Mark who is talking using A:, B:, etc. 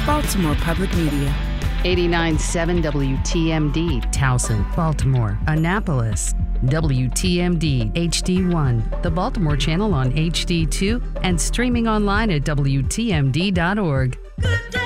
A: Baltimore Public Media.
B: 89.7 WTMD,
C: Towson, Baltimore, Annapolis. WTMD HD1, the Baltimore channel on HD2, and streaming online at WTMD.org.
D: Good day.